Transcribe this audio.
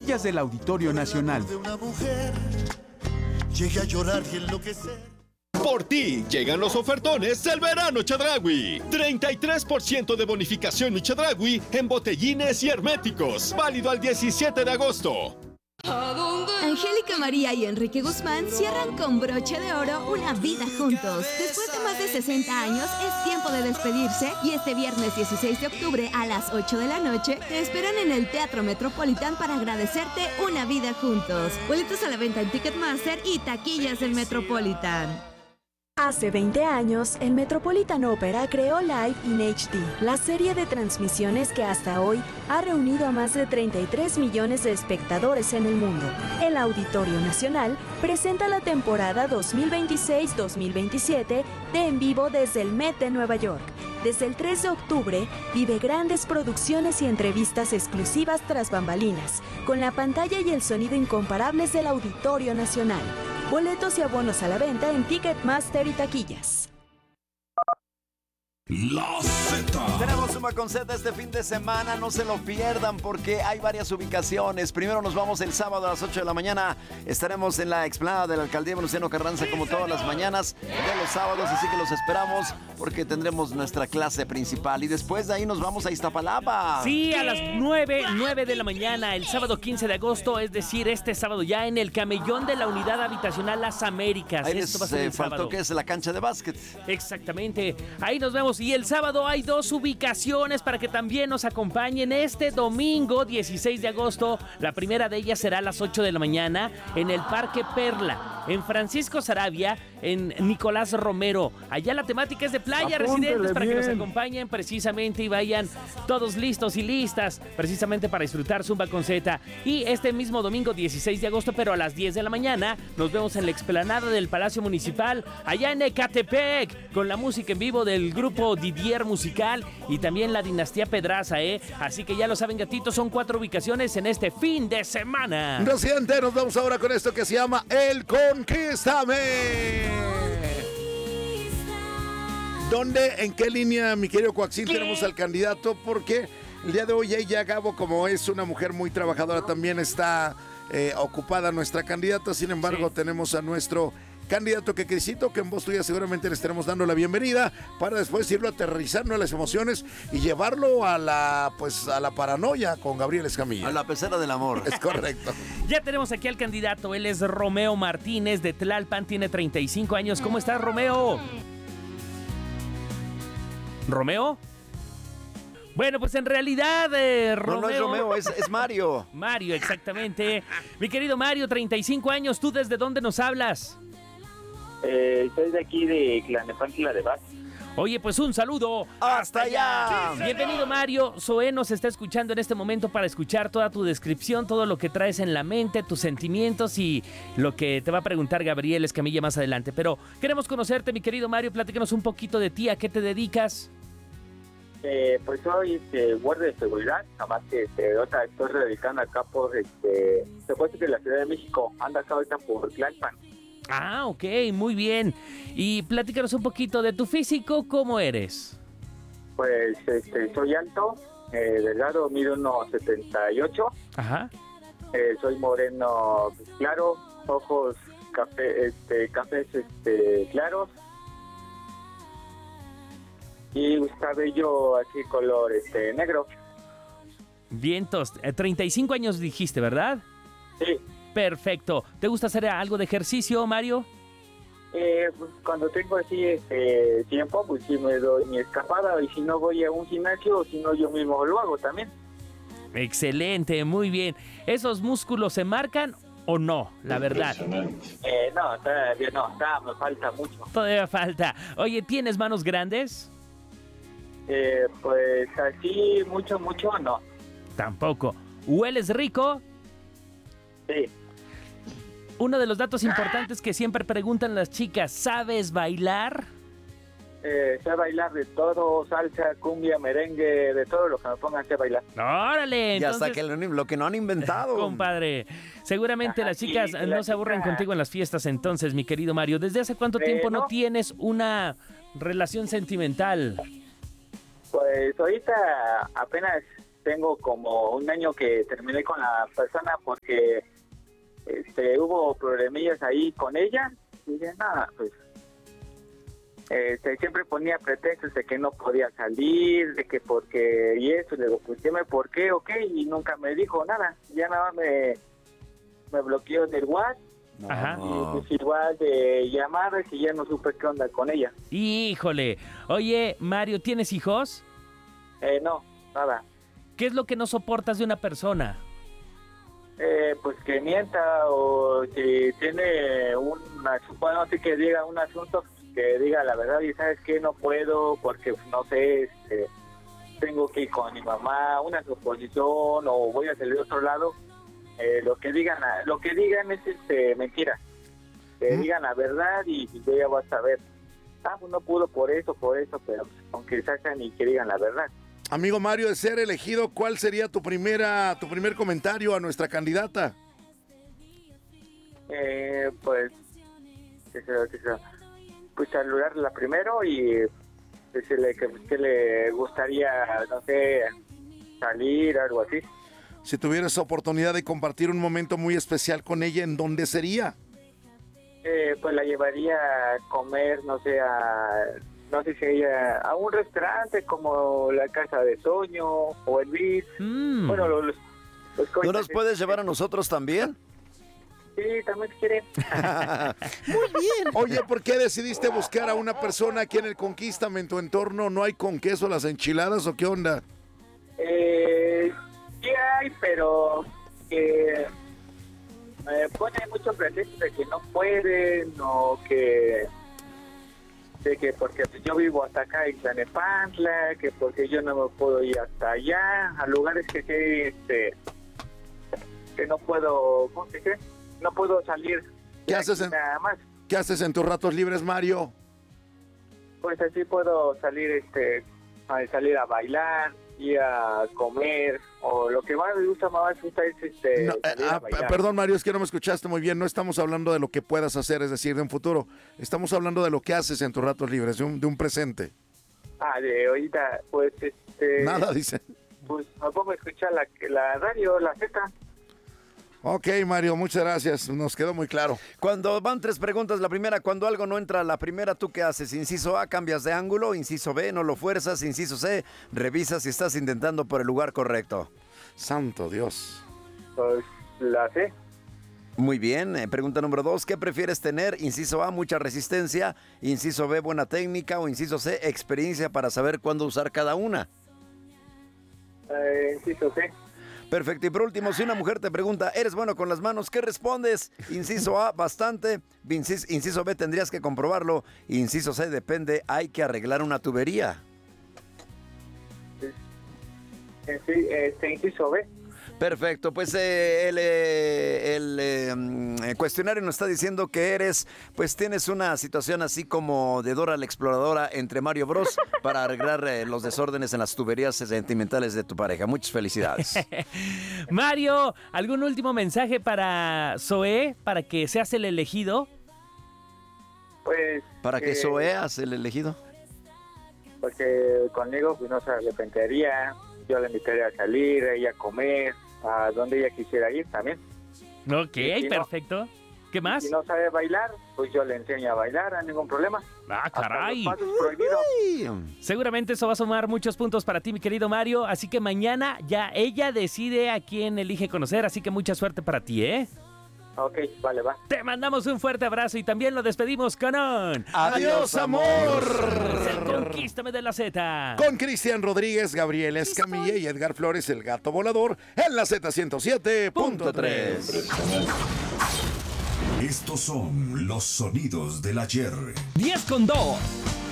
taquillas del Auditorio Nacional. De una mujer, llegué a llorar y enloquecer. Por ti llegan los ofertones del verano Chedraui. 33% de bonificación y Chedraui en botellines y herméticos. Válido al 17 de agosto. Angélica María y Enrique Guzmán cierran con broche de oro una vida juntos. Después de más de 60 años, es tiempo de despedirse y este viernes 16 de octubre a las 8 de la noche te esperan en el Teatro Metropolitan para agradecerte una vida juntos. Boletos a la venta en Ticketmaster y taquillas del Metropolitan. Hace 20 años, el Metropolitan Opera creó Live in HD, la serie de transmisiones que hasta hoy ha reunido a más de 33 millones de espectadores en el mundo. El Auditorio Nacional presenta la temporada 2026-2027 de En Vivo desde el Met de Nueva York. Desde el 3 de octubre, vive grandes producciones y entrevistas exclusivas tras bambalinas, con la pantalla y el sonido incomparables del Auditorio Nacional. Boletos y abonos a la venta en Ticketmaster y taquillas. La Z. Tenemos Zumba con Z este fin de semana, no se lo pierdan porque hay varias ubicaciones. Primero nos vamos el sábado a las 8 de la mañana. Estaremos en la explanada de la Alcaldía Venustiano Carranza como todas las mañanas de los sábados, así que los esperamos porque tendremos nuestra clase principal. Y después de ahí nos vamos a Iztapalapa. Sí, a las 9 de la mañana, el sábado 15 de agosto, es decir, este sábado ya en el camellón de la Unidad Habitacional Las Américas. Ahí Esto va a ser el faltó sábado. que es la cancha de básquet. Exactamente, ahí nos vemos. Y el sábado hay 2 ubicaciones para que también nos acompañen este domingo 16 de agosto. La primera de ellas será a las 8 de la mañana en el Parque Perla, en Francisco Saravia, en Nicolás Romero. Allá la temática es de playa, residentes, para que nos acompañen precisamente y vayan todos listos y listas precisamente para disfrutar Zumba con Z. Y este mismo domingo 16 de agosto, pero a las 10 de la mañana, nos vemos en la explanada del Palacio Municipal, allá en Ecatepec, con la música en vivo del grupo Didier Musical y también la Dinastía Pedraza, Así que ya lo saben, gatitos, son 4 ubicaciones en este fin de semana. Residente, nos vamos ahora con esto que se llama El Conquístame. ¿Dónde, en qué línea, mi querido Coaxín, tenemos al candidato? Porque el día de hoy ella, Gabo, como es una mujer muy trabajadora, también está ocupada nuestra candidata. Sin embargo, tenemos a nuestro candidato que en voz tuya seguramente le estaremos dando la bienvenida para después irlo aterrizando a las emociones y llevarlo a la paranoia con Gabriel Escamilla. A la pecera del amor. Es correcto. Ya tenemos aquí al candidato, él es Romeo Martínez de Tlalpan, tiene 35 años. ¿Cómo estás, Romeo? ¿Romeo? Bueno, pues en realidad, Romeo... No es Romeo, es Mario. Mario, exactamente. Mi querido Mario, 35 años, ¿tú desde dónde nos hablas? Soy de aquí de Tlalnepantla de Vaz. Oye, pues un saludo hasta allá. Bienvenido, Mario. Zoé nos está escuchando en este momento para escuchar toda tu descripción, todo lo que traes en la mente, tus sentimientos y lo que te va a preguntar Gabriel Escamilla más adelante. Pero queremos conocerte, mi querido Mario. Platícanos un poquito de ti, ¿a qué te dedicas? Pues soy guardia de seguridad, nada más que otra estoy radicando acá por se puede decir que la Ciudad de México, anda acá ahorita por Tlalpan. Ah, ok, muy bien. Y platícanos un poquito de tu físico, ¿cómo eres? Pues soy alto, delgado, mido 1.78. Ajá. Soy moreno claro, ojos cafés claros. Y cabello así color negro. Vientos, 35 años dijiste, ¿verdad? Sí. Perfecto. ¿Te gusta hacer algo de ejercicio, Mario? Pues cuando tengo así tiempo, pues sí me doy mi escapada, y si no voy a un gimnasio, o si no yo mismo lo hago también. Excelente, muy bien. ¿Esos músculos se marcan o no, la verdad? No, todavía no, me falta mucho. Todavía falta. Oye, ¿tienes manos grandes? Pues así mucho no. Tampoco. ¿Hueles rico? Sí. Uno de los datos importantes que siempre preguntan las chicas, ¿sabes bailar? Sé bailar de todo, salsa, cumbia, merengue, de todo lo que me pongan sé bailar. ¡Órale! Y hasta que lo que no han inventado. Compadre, seguramente las chicas no se aburren contigo en las fiestas entonces, mi querido Mario. ¿Desde hace cuánto tiempo no tienes una relación sentimental? Pues ahorita apenas tengo como un año que terminé con la persona porque hubo problemillas ahí con ella. Y dije, nada, pues siempre ponía pretextos de que no podía salir, de que porque y eso. Le digo, pues dime por qué, ok, y nunca me dijo nada. Ya nada más me bloqueó del WhatsApp. Ajá. Y pues igual de llamadas y ya no supe qué onda con ella. Híjole. Oye, Mario, ¿tienes hijos? No, nada. ¿Qué es lo que no soportas de una persona? Pues que mienta o si tiene bueno, sí que diga un asunto, que diga la verdad y sabes que no puedo porque no sé, tengo que ir con mi mamá, una suposición o voy a salir de otro lado. Lo que digan es mentira. Que digan la verdad y yo ya voy a saber. Pues no pudo por eso, pero aunque sacan y que digan la verdad. Amigo Mario, de ser elegido, ¿cuál sería tu primer comentario a nuestra candidata? Pues saludarla primero y decirle que le gustaría, no sé, salir, algo así. Si tuvieras oportunidad de compartir un momento muy especial con ella, ¿en dónde sería? Pues la llevaría a comer, no sé si ella a un restaurante como la Casa de Toño o el Viz. Bueno, los ¿No nos puedes llevar a nosotros también? Sí, también si quieren. Muy bien. Oye, ¿por qué decidiste buscar a una persona aquí en el Conquístame, en tu entorno? ¿No hay con queso las enchiladas o qué onda? Sí hay, pero pone mucho pretexto de que no pueden o que porque yo vivo hasta acá en Tlanepantla, que porque yo no me puedo ir hasta allá, a lugares que no puedo, ¿cómo se dice? No puedo salir. ¿Qué haces nada más? ¿Qué haces en tus ratos libres, Mario? Pues así puedo salir, salir a bailar, ir a comer, o lo que más me gusta es No, salir a bailar. perdón, Mario, es que no me escuchaste muy bien. No estamos hablando de lo que puedas hacer, es decir, de un futuro. Estamos hablando de lo que haces en tus ratos libres, de un presente. De ahorita, pues, Nada, dice. Pues me pongo a escuchar la radio, la Z. Ok, Mario, muchas gracias. Nos quedó muy claro. Cuando van 3 preguntas, la primera, cuando algo no entra a la primera, ¿tú qué haces? Inciso A, cambias de ángulo. Inciso B, no lo fuerzas. Inciso C, revisas si estás intentando por el lugar correcto. Santo Dios. Pues la C. Muy bien. Pregunta número 2, ¿qué prefieres tener? Inciso A, mucha resistencia. Inciso B, buena técnica. O inciso C, experiencia para saber cuándo usar cada una. Inciso C. Perfecto. Y por último, si una mujer te pregunta, ¿eres bueno con las manos? ¿Qué respondes? Inciso A, bastante. Inciso B, tendrías que comprobarlo. Inciso C, depende, hay que arreglar una tubería. Sí, inciso B. Perfecto, pues el cuestionario nos está diciendo que pues tienes una situación así como de Dora la Exploradora entre Mario Bros para arreglar los desórdenes en las tuberías sentimentales de tu pareja. Muchas felicidades. Mario, ¿algún último mensaje para Zoé para que seas el elegido? Pues... ¿Para que seas el elegido? Porque conmigo pues no se arrepentiría, yo le invitaría a salir, a ella a comer, a donde ella quisiera ir también. Ok, si perfecto. No, ¿Qué más? Si no sabe bailar, pues yo le enseño a bailar, no hay ningún problema. Ah, caray. Hasta los pasos prohibidos. Seguramente eso va a sumar muchos puntos para ti, mi querido Mario. Así que mañana ya ella decide a quién elige conocer. Así que mucha suerte para ti, ¿eh? Ok, vale, va. Te mandamos un fuerte abrazo y también lo despedimos con un... ¡Adiós, amor! Es el Conquístame de la Z. Con Cristian Rodríguez, Gabriel Escamilla y Edgar Flores, el gato volador, en la Z107.3. Estos son los sonidos del ayer. 10 con 2.